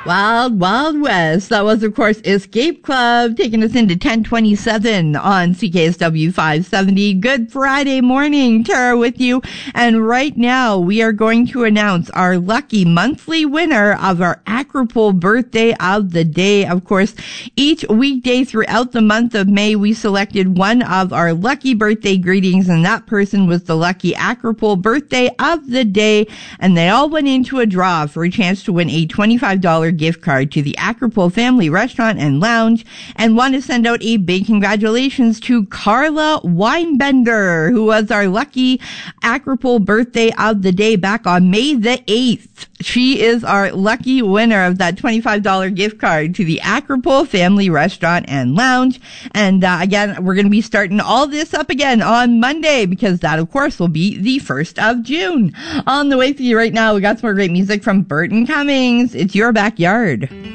Wild Wild West. That was, of course, Escape Club, taking us into 1027 on CKSW 570. Good Friday morning. Tara with you. And right now, we are going to announce our lucky monthly winner of our Acropole Birthday of the Day. Of course, each weekday throughout the month of May, we selected one of our lucky birthday greetings, and that person was the lucky Acropole Birthday of the Day. And they all went into a draw for a chance to win a $25 gift card to the Acropole Family Restaurant and Lounge, and want to send out a big congratulations to Carla Weinbender, who was our lucky Acropole Birthday of the Day back on May the 8th. She is our lucky winner of that $25 gift card to the Acropole Family Restaurant and Lounge. And again, we're going to be starting all this up again on Monday, because that, of course, will be the 1st of June. On the way for you right now, we got some more great music from Burton Cummings. It's Your Backyard.